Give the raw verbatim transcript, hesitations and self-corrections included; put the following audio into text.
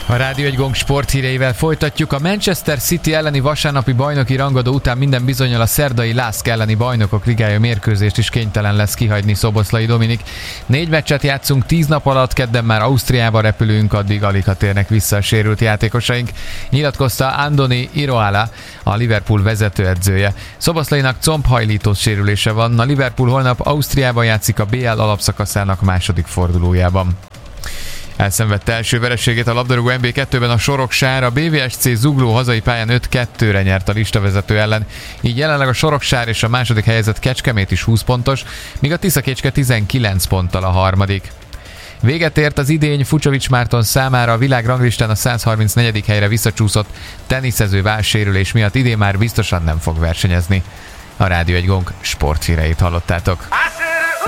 A Rádió egy Gong sporthíreivel folytatjuk. A Manchester City elleni vasárnapi bajnoki rangadó után minden bizonnyal a szerdai Lask elleni bajnokok ligája mérkőzést is kénytelen lesz kihagyni Szoboszlai Dominik. Négy meccset játszunk tíz nap alatt, kedden már Ausztriába repülünk, addig alig ha térnek vissza a sérült játékosaink, nyilatkozta Andoni Iraola, a Liverpool vezetőedzője. Szoboszlainak combhajlító sérülése van, a Liverpool holnap Ausztriában játszik a bé el alapszakaszának második fordulójában. Elszenvedte első vereségét a labdarúgó en bé kettőben a Soroksár, a bé vé es cé Zugló hazai pályán öt kettőre nyert a listavezető ellen, így jelenleg a Soroksár és a második helyezett Kecskemét is húsz pontos, míg a Tiszakécske tizenkilenc ponttal a harmadik. Véget ért az idény Fucsovics Márton számára, a világranglistán a száz harmincnegyedik helyre visszacsúszott teniszező vállsérülés miatt idén már biztosan nem fog versenyezni. A Rádió egy Gong sporthíreit hallottátok.